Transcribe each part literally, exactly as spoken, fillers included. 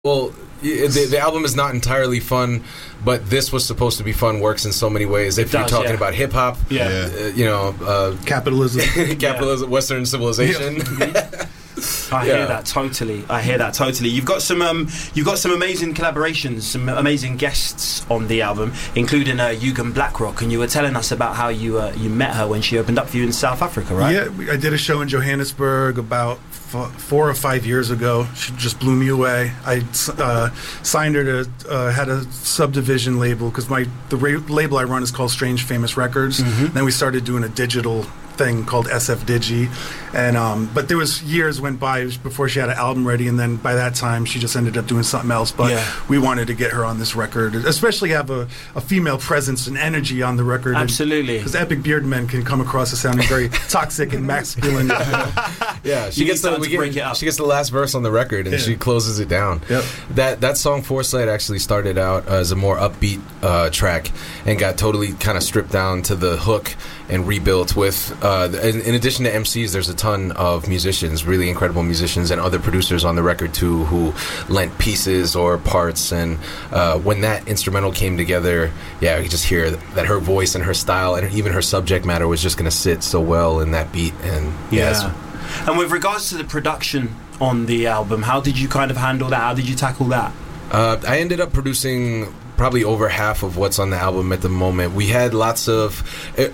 Well, the, the album is not entirely fun, but this was supposed to be fun. Works in so many ways. If It you're does, talking yeah. about hip hop, Yeah. uh, you know, uh, Capitalism. capitalism, Western civilization. I Yeah. hear that totally. I hear that totally. You've got some, um, you've got some amazing collaborations, some amazing guests on the album, including uh, Eugen Blackrock. And you were telling us about how you uh, you met her when she opened up for you in South Africa, right? Yeah, we- I did a show in Johannesburg about f- four or five years ago. She just blew me away. I uh, signed her to uh, had a subdivision label because my the ra- label I run is called Strange Famous Records. Mhm. Then we started doing a digital thing called S F Digi, and um, but there was years went by before she had an album ready, and then by that time she just ended up doing something else. But Yeah. we wanted to get her on this record, especially have a, a female presence and energy on the record. Absolutely. Because Epic Beard Men can come across as sounding very toxic and masculine. Yeah, she You gets need the time we to get, break it up. she gets the last verse on the record and Yeah. she closes it down. Yep. That that song Foresight actually started out as a more upbeat uh, track and got totally kind of stripped down to the hook and rebuilt with. Uh, in, in addition to M Cs, there's a ton of musicians, really incredible musicians, and other producers on the record too who lent pieces or parts. And uh, when that instrumental came together, yeah, you could just hear that her voice and her style and even her subject matter was just going to sit so well in that beat. And yeah, it's- Yeah. And with regards to the production on the album, how did you kind of handle that? How did you tackle that? Uh, I ended up producing probably over half of what's on the album at the moment. We had lots of...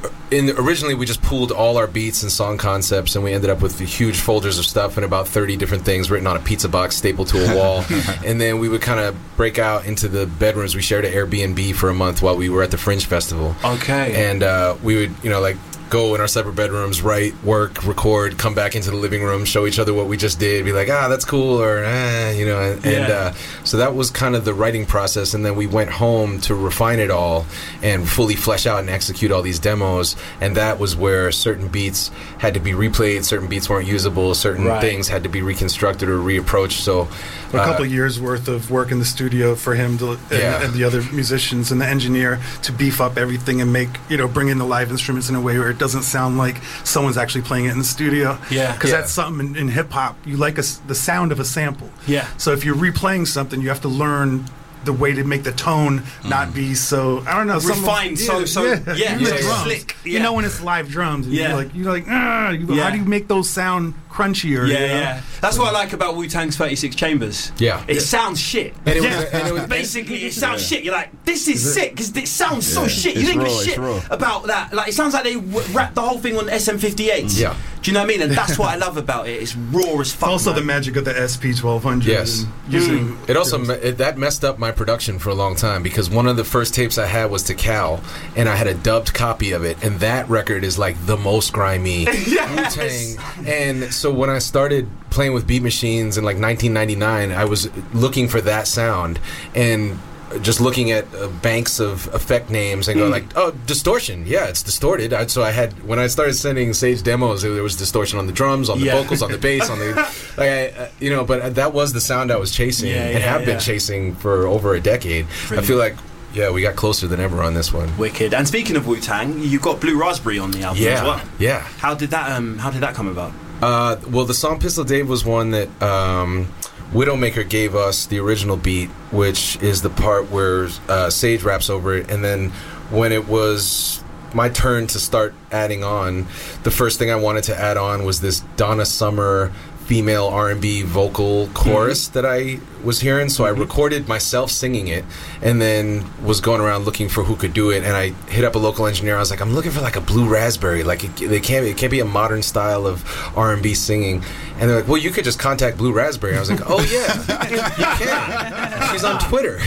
In originally, we just pooled all our beats and song concepts, and we ended up with huge folders of stuff and about thirty different things written on a pizza box stapled to a wall. And then we would kind of break out into the bedrooms. We shared an Airbnb for a month while we were at the Fringe Festival. Okay. And uh, we would, you know, like... go in our separate bedrooms, write, work, record, come back into the living room, show each other what we just did, be like, ah, that's cool, or, eh, you know, and, and Yeah. uh, so that was kind of the writing process, and then we went home to refine it all and fully flesh out and execute all these demos, and that was where certain beats had to be replayed, certain beats weren't usable, certain Right. things had to be reconstructed or reapproached, so... A couple uh, of years worth of work in the studio for him to, and, Yeah. and the other musicians and the engineer to beef up everything and make, you know, bring in the live instruments in a way where it doesn't sound like someone's actually playing it in the studio. Yeah. Because Yeah. that's something in, in hip hop. You like a s the sound of a sample. Yeah. So if you're replaying something, you have to learn the way to make the tone not be so, I don't know, some- Refined, so- so- yeah, you yeah, know yeah. drums. Slick, You yeah. know when it's live drums, and Yeah. you're like, you're like, ah, you, Yeah. how do you make those sound crunchier? Yeah, you know? yeah. That's what I like about Wu-Tang's thirty-six Chambers. Yeah. It Yeah. sounds shit. And it was- yeah. and it was- Basically, it sounds shit. You're like, this is sick, because it sounds so Yeah. shit. You It's think raw, of it's shit raw. about that. Like, it sounds like they w- wrapped the whole thing on S M fifty-eights. Yeah. Do you know what I mean? And that's what I love about it. It's raw as fuck. Also, man. the magic of the S P twelve hundred. Yes. and using It also me- it, that messed up my production for a long time because one of the first tapes I had was to Cal, and I had a dubbed copy of it, and that record is like the most grimy Wu-Tang. And so when I started playing with beat machines in like nineteen ninety-nine, I was looking for that sound and just looking at uh, banks of effect names and going like, oh, distortion, yeah, it's distorted. I, so I had when I started sending Sage demos, there was distortion on the drums, on the Yeah. vocals, on the bass, on the like, I, uh, you know. But that was the sound I was chasing Yeah, and yeah, have yeah. been chasing for over a decade. Brilliant. I feel like, yeah, we got closer than ever on this one. Wicked. And speaking of Wu-Tang, you got Blue Raspberry on the album Yeah, as well. yeah. How did that um How did that come about? Uh, well, the song Pistol Dave was one that um, Widowmaker gave us the original beat, which is the part where uh, Sage raps over it. And then when it was my turn to start adding on, the first thing I wanted to add on was this Donna Summer female R and B vocal chorus that I was hearing. So I recorded myself singing it and then was going around looking for who could do it. And I hit up a local engineer. I was like, I'm looking for like a Blue Raspberry. Like it, they can't, it can't be a modern style of R and B singing. And they're like, well, you could just contact Blue Raspberry. I was like, oh yeah, you can. She's on Twitter.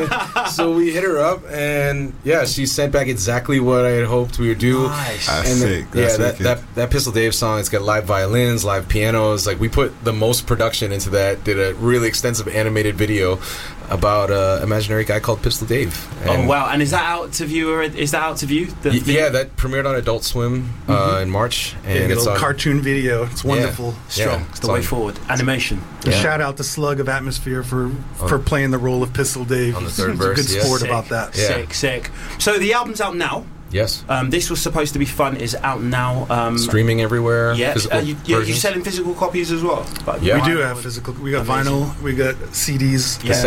So we hit her up, and yeah, she sent back exactly what I had hoped we would do. Nice. That's And then- sick. That's yeah, that, sick. that that Pistol Dave song, it's got live violins, live pianos. Like we put the most production into that. Did a really extensive animated video about an imaginary guy called Pistol Dave. Oh And wow! And is that out to view? Or is that out to view? The y- video? yeah, that premiered on Adult Swim uh, in March, and a it's little on. cartoon video. It's wonderful. strong. yeah, it's the it's way on- forward. Animation. A Yeah. shout out to Slug of Atmosphere for for playing the role of Pistol Dave. On the third He's a verse, good yeah. sport Sick, about that. Yeah. Sick, sick. So the album's out now. Yes. Um, this was supposed to be fun. Is out now. Um, Streaming everywhere. Yeah. Physical Uh, you, you, you versions. selling physical copies as well? Like Yeah. We do vinyl have and- physical. We got Amazing. vinyl. We got C Ds. Yeah.